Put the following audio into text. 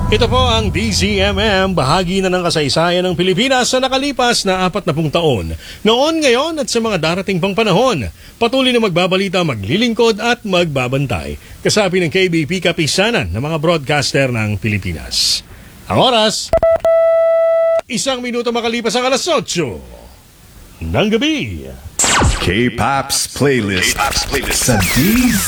Ito po ang DZMM, bahagi na ng kasaysayan ng Pilipinas sa nakalipas na 40 taon. Noon, ngayon at sa mga darating pang panahon, patuloy na magbabalita, maglilingkod at magbabantay. Kasabi ng KBP kapisanan ng mga broadcaster ng Pilipinas. Ang oras, 1 minuto makalipas ang alas 8 ng gabi. K-Pop's playlist sa DZMM.